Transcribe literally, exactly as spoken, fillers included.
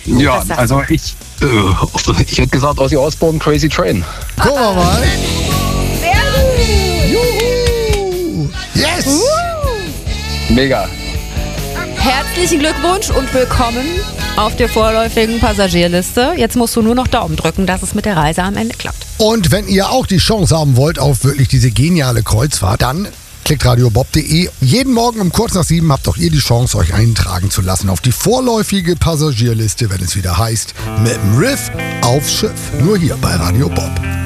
Ja, Was sagst also ich, äh, ich hätte gesagt Ozzy Osbourne, Crazy Train. Gucken wir mal. Sehr Juhu. Yes. Mega. Herzlichen Glückwunsch und willkommen auf der vorläufigen Passagierliste. Jetzt musst du nur noch Daumen drücken, dass es mit der Reise am Ende klappt. Und wenn ihr auch die Chance haben wollt auf wirklich diese geniale Kreuzfahrt, dann klickt radiobob punkt de. Jeden Morgen um kurz nach sieben habt auch ihr die Chance, euch eintragen zu lassen auf die vorläufige Passagierliste, wenn es wieder heißt, mit dem Riff aufs Schiff. Nur hier bei Radio Bob.